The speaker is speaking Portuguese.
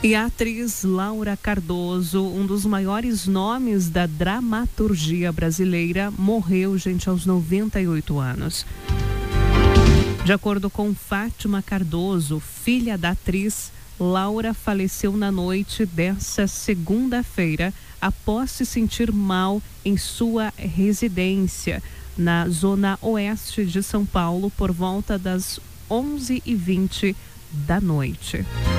E a atriz Laura Cardoso, um dos maiores nomes da dramaturgia brasileira, morreu, gente, aos 98 anos. De acordo com Fátima Cardoso, filha da atriz, Laura faleceu na noite desta segunda-feira após se sentir mal em sua residência na zona oeste de São Paulo por volta das 11h20 da noite.